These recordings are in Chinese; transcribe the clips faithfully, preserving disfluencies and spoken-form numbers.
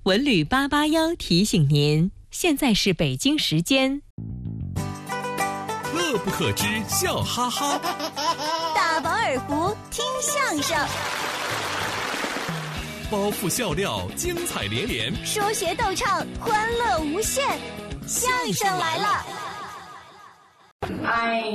文旅八八幺提醒您，现在是北京时间。 乐不可支，笑哈哈； 大饱耳福，听相声； 包袱笑料，精彩连连； 说学逗唱，欢乐无限。相声来了！ 哎，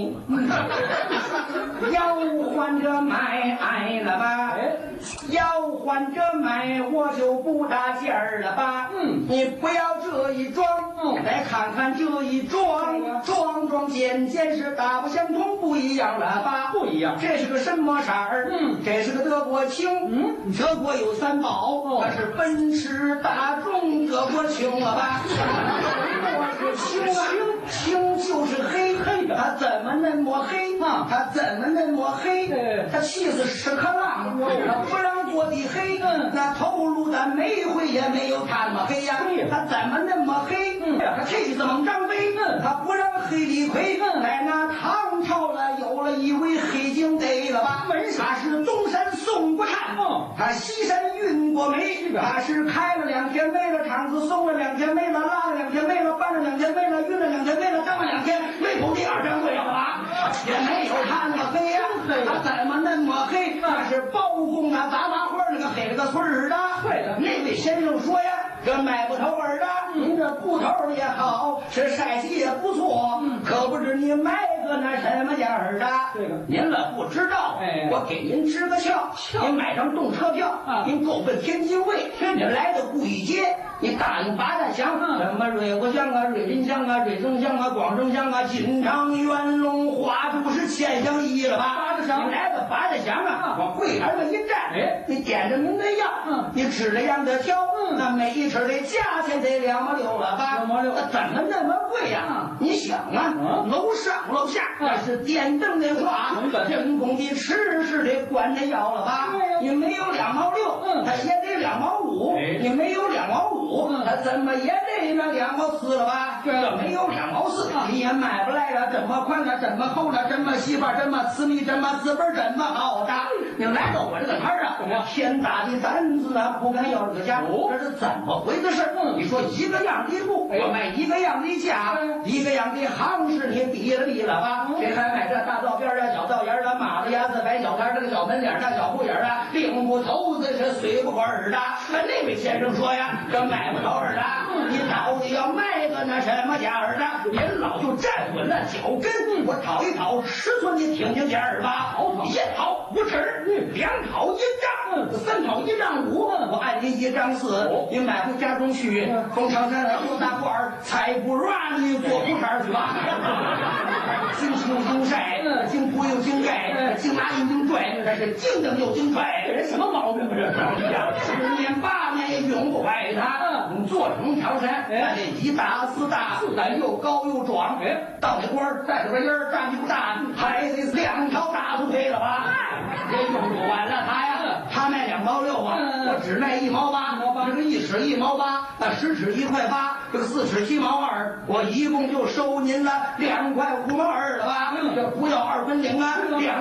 要换着买爱了吧？要换着买，我就不搭劲儿了吧？嗯，你不要这一装，嗯，再看看这一装，装装件件是大不相同，不一样了吧？不一样，这是个什么色儿？嗯，这是个德国青。嗯，德国有三宝，那是奔驰、大众、德国青了吧？我是青啊，青就是黑黑的，它怎么那么黑啊？它怎么那么黑？它气死屎壳郎，它不让过的黑，那头颅的煤灰也没有它那么黑呀。它怎么那么黑？它气死猛张飞，它不让黑李逵。在那唐朝了，有了一位黑警贼了吧？他是东山送过炭，他西山运过煤，他是开了两天煤了，厂子送了两天煤了，拉了两天煤了，搬了两天煤了，运了两天煤了，挣了两天，没头第二张对了吧？也没有他那么黑呀，他怎么那么黑？那是包公啊，杂杂花那个黑了个穗儿的。对的，那位先生说呀，这买不头儿的，您这布头也好，是晒洗也不错，可不知你买个那什么价儿的？这个您了不知道，哎，我给您支个窍，您买张动车票，您够奔天津卫，您来到故意街，你答应八大乡，什么瑞国乡啊、瑞林乡啊、瑞增乡啊、广正乡啊、金昌、元龙、花都是千乡一了吧？八大乡，你来到八大乡啊，往柜台上一站，哎，你点着您的药，嗯，你吃了样的挑，嗯，那每一吃的价钱得两毛六了吧？两毛六，那怎么那么贵呀？你想啊，楼上楼下那是电灯的话，人工的吃是得管着药了吧？你没有两毛六，嗯，他也得两毛五，你没有两毛五，他怎么也得那两毛四了吧？这没有两毛四，你也买不来了。这么宽了，这么厚了，这么细吧，这么私密，这么字本，这么好的。你来到我这个摊儿啊，天大的担子啊，不敢要这个价，这是怎么回的事？你说一个样的布，我卖一个样的价，一个样的行市，你比了比了吧？谁还买这大道边啊、小道沿啊、马路牙子、白小摊这个小门脸大小铺眼啊，领不头子是随不管儿的。那位先生说呀，这买不头儿的，你到底要卖个那什么价儿的？您老就站稳了脚跟，我讨一讨尺寸，你听听价儿吧。一讨五尺，两讨一丈，三讨一丈五，我按您一丈四，你买回家中去，从长山喝大罐儿，才不让你做铺摊去吧。经青经晒，经铺又经盖，经拿又经拽，这是经蹬又经拽，这人什么毛病啊？这十年八年也永不坏他。你做成长山，那这一大四大，四大又高又壮，到那官儿带着个音儿，站不大，还得两条大腿配了吧？这用不完了他呀，他卖两毛六啊，我只卖一毛八，这个一尺一毛八，那十尺一块八，这个四尺七毛二，我一共就收您了两块五毛二了吧？这不要二分零啊，两。